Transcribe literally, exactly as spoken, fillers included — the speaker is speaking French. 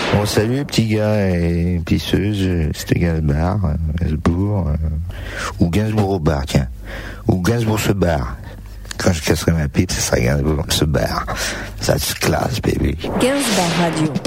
Bon, salut les petits gars et pisseuses, c'était Gainsbourg, euh, Gainsbourg, euh, ou Gainsbourg au bar, tiens. Ou Gainsbourg se barre. Quand je casserai ma pipe, ce sera Gainsbourg se barre. Ça se classe, baby. Gainsbourg Radio.